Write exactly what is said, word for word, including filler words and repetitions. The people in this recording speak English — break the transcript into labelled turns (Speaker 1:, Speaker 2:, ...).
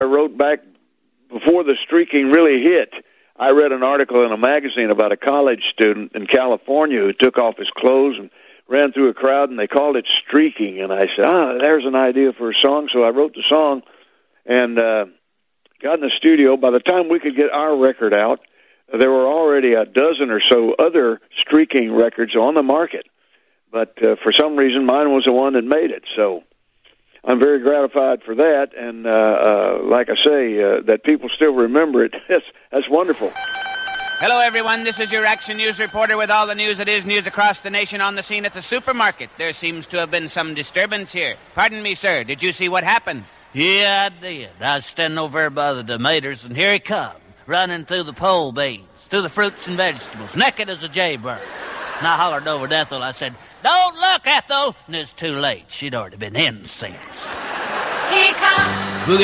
Speaker 1: I wrote back before the streaking really hit. I read an article in a magazine about a college student in California who took off his clothes and ran through a crowd, and they called it streaking. And I said, ah, there's an idea for a song. So I wrote the song and uh, got in the studio. By the time we could get our record out, there were already a dozen or so other streaking records on the market. But uh, for some reason, mine was the one that made it. So I'm very gratified for that. And uh, uh, like I say, uh, that people still remember it, that's, that's wonderful.
Speaker 2: Hello, everyone. This is your Action News reporter with all the news that is news across the nation on the scene at the supermarket. There seems to have been some disturbance here. Pardon me, sir. Did you see what happened?
Speaker 3: Yeah, I did. I was standing over there by the tomatoes, and here he come, running through the pole beans, through the fruits and vegetables, naked as a jaybird. And I hollered over to Ethel. I said, "Don't look, Ethel!" And it's too late. She'd already been incensed.
Speaker 4: Here comes